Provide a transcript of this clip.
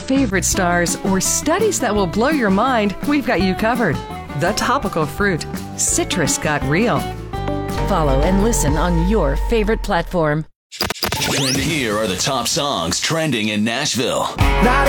favorite stars, or studies that will blow your mind, we've got you covered. The Topical Fruit. Citrus got real. Follow and listen on your favorite platform. Here are the top songs trending in Nashville. Not